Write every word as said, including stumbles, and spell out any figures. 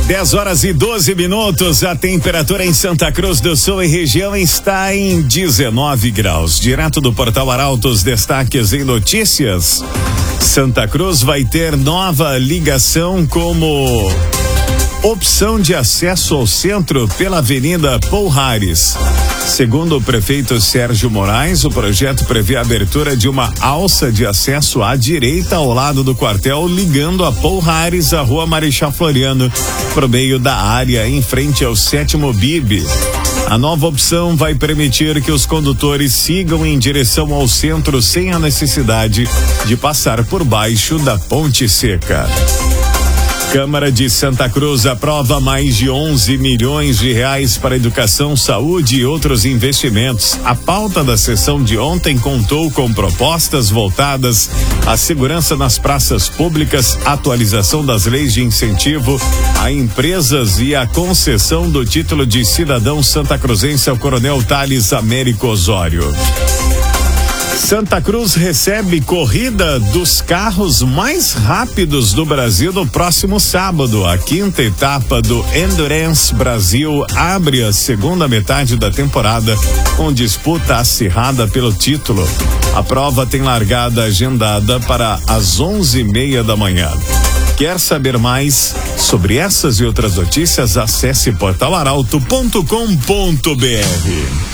dez horas e doze minutos, a temperatura em Santa Cruz do Sul e região está em dezenove graus. Direto do Portal Arautos, destaques em notícias. Santa Cruz vai ter nova ligação como opção de acesso ao centro pela Avenida Pouhares. Segundo o prefeito Sérgio Moraes, o projeto prevê a abertura de uma alça de acesso à direita ao lado do quartel, ligando a Pouhares à Rua Marechal Floriano, por meio da área em frente ao sétimo B I B. A nova opção vai permitir que os condutores sigam em direção ao centro sem a necessidade de passar por baixo da Ponte Seca. Câmara de Santa Cruz aprova mais de onze milhões de reais para educação, saúde e outros investimentos. A pauta da sessão de ontem contou com propostas voltadas à segurança nas praças públicas, atualização das leis de incentivo a empresas e a concessão do título de cidadão santacruzense ao Coronel Thales Américo Osório. Santa Cruz recebe corrida dos carros mais rápidos do Brasil no próximo sábado. A quinta etapa do Endurance Brasil abre a segunda metade da temporada com disputa acirrada pelo título. A prova tem largada agendada para as onze e meia da manhã. Quer saber mais sobre essas e outras notícias? Acesse portal arauto ponto com ponto br.